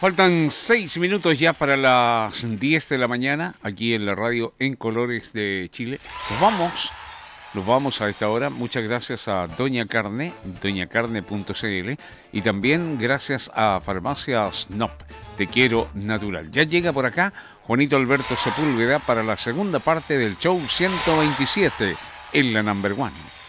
Faltan 6 minutos ya para las 10 de la mañana, aquí en la radio En Colores de Chile. Nos vamos a esta hora. Muchas gracias a Doña Carne, doñacarne.cl, y también gracias a Farmacias Nop, Te Quiero Natural. Ya llega por acá Juanito Alberto Sepúlveda para la segunda parte del show 127 en la Number One.